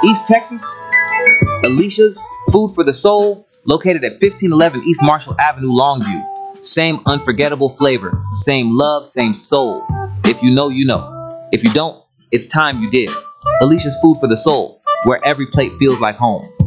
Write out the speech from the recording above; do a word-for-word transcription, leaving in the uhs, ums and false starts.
East Texas, Alicia's Food for the Soul, located at fifteen eleven East Marshall Avenue, Longview. Same unforgettable flavor, same love, same soul. If you know, you know. If you don't, it's time you did. Alicia's Food for the Soul, where every plate feels like home.